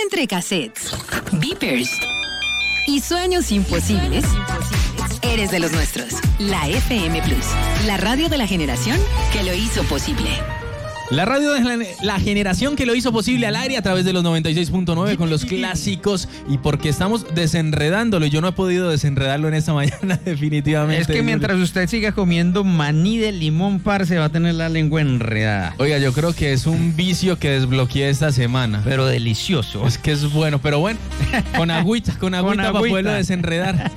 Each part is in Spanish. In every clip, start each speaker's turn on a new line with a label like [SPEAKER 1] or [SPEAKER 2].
[SPEAKER 1] entre cassettes, beepers y sueños imposibles, eres de los nuestros. La FM Plus, la radio de la generación que lo hizo posible.
[SPEAKER 2] La radio de la generación que lo hizo posible al aire a través de los 96.9 con los clásicos, y porque estamos desenredándolo y yo no he podido desenredarlo en esta mañana definitivamente.
[SPEAKER 3] Es que mientras usted siga comiendo maní de limón, parce, va a tener la lengua enredada.
[SPEAKER 2] Oiga, yo creo que es un vicio que desbloqueé esta semana.
[SPEAKER 3] Pero delicioso.
[SPEAKER 2] Es que es bueno, pero bueno, con agüita para poderlo desenredar.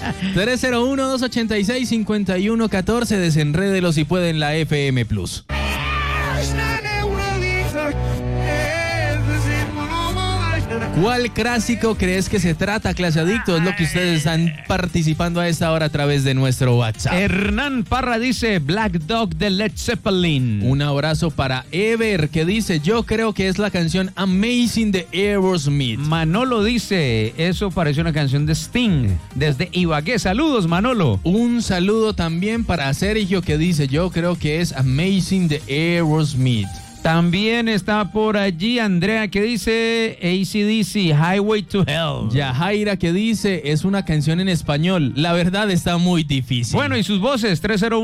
[SPEAKER 2] 301-286-5114, desenrédelo si puede en la FM Plus. ¿Cuál clásico crees que se trata, clase adicto? Es lo que ustedes están participando a esta hora a través de nuestro WhatsApp.
[SPEAKER 3] Hernán Parra dice Black Dog de Led Zeppelin.
[SPEAKER 2] Un abrazo para Ever, que dice, yo creo que es la canción Amazing de Aerosmith.
[SPEAKER 3] Manolo dice, eso parece una canción de Sting, desde Ibagué. Saludos, Manolo.
[SPEAKER 2] Un saludo también para Sergio, que dice, yo creo que es Amazing de Aerosmith.
[SPEAKER 3] También está por allí Andrea, que dice AC/DC, Highway to Hell.
[SPEAKER 2] Yajaira, que dice, es una canción en español. La verdad está muy difícil.
[SPEAKER 3] Bueno, y sus voces,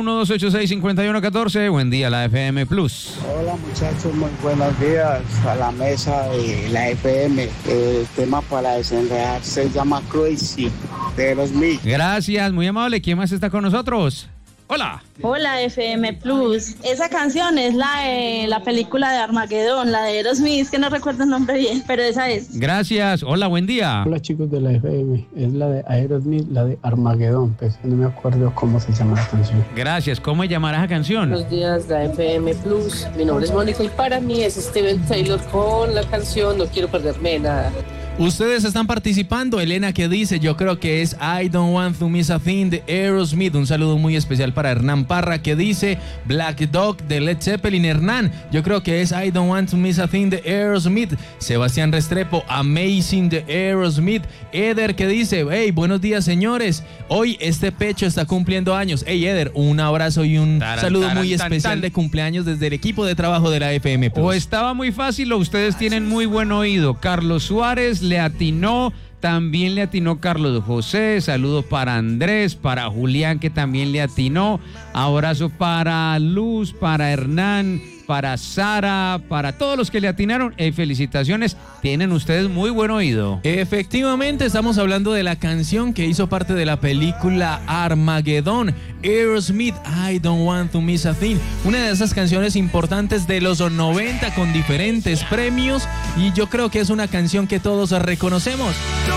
[SPEAKER 3] 301-286-5114. Buen día, la FM Plus.
[SPEAKER 4] Hola muchachos, muy buenos días a la mesa de la FM. El tema para desenredar se llama Crazy de Aerosmith.
[SPEAKER 3] Gracias, muy amable. ¿Quién más está con nosotros? Hola.
[SPEAKER 5] Hola FM Plus. Esa canción es la de la película de Armagedón, la de Aerosmith, que no recuerdo el nombre bien, pero esa es.
[SPEAKER 3] Gracias. Hola, buen día.
[SPEAKER 6] Hola chicos de la FM, es la de Aerosmith, la de Armagedón, pues no me acuerdo cómo se llama la canción.
[SPEAKER 3] Gracias. ¿Cómo llamará esa canción?
[SPEAKER 7] Buenos días, la FM Plus. Mi nombre es Mónica y para mí es Steven Taylor con la canción No quiero perderme nada.
[SPEAKER 2] Ustedes están participando. Elena, que dice, yo creo que es I Don't Want to Miss a Thing de Aerosmith. Un saludo muy especial para Hernán Parra, que dice Black Dog de Led Zeppelin. Hernán, yo creo que es I Don't Want to Miss a Thing de Aerosmith. Sebastián Restrepo, Amazing de Aerosmith. Eder, que dice, hey, buenos días señores, hoy este pecho está cumpliendo años. Hey Eder, un abrazo y un saludo muy especial de cumpleaños desde el equipo de trabajo de la FM Plus.
[SPEAKER 3] O estaba muy fácil o ustedes tienen muy buen oído. Carlos Suárez le atinó, también le atinó Carlos José, saludo para Andrés, para Julián, que también le atinó, abrazo para Luz, para Hernán, para Sara, para todos los que le atinaron, felicitaciones, tienen ustedes muy buen oído.
[SPEAKER 2] Efectivamente, estamos hablando de la canción que hizo parte de la película Armageddon, Aerosmith, I Don't Want to Miss a Thing, una de esas canciones importantes de los 90 con diferentes premios, y yo creo que es una canción que todos reconocemos.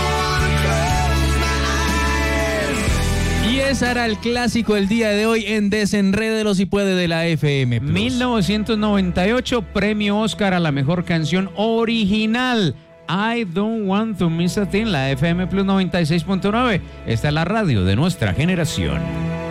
[SPEAKER 2] Y ese era el clásico el día de hoy en Desenrédelo si puede de la FM Plus.
[SPEAKER 3] 1998, premio Oscar a la mejor canción original. I Don't Want to Miss a Thing, la FM Plus 96.9. Esta es la radio de nuestra generación.